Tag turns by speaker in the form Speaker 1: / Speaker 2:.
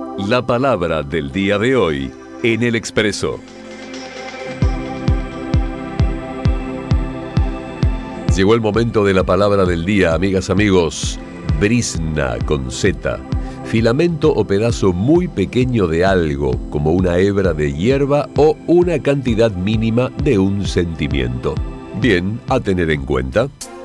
Speaker 1: La palabra del día de hoy en El Expreso. Llegó el momento de la palabra del día, amigas, amigos. Brizna con Z. Filamento o pedazo muy pequeño de algo, como una hebra de hierba o una cantidad mínima de un sentimiento. Bien, a tener en cuenta.